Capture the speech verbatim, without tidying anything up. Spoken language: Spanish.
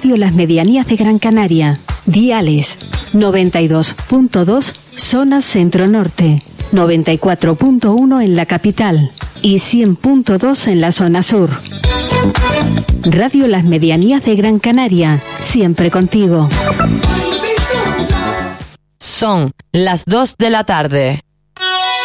Radio Las Medianías de Gran Canaria. Diales noventa y dos punto dos zona centro-norte, noventa y cuatro punto uno en la capital y cien punto dos en la zona sur. Radio Las Medianías de Gran Canaria, siempre contigo. Son las dos de la tarde.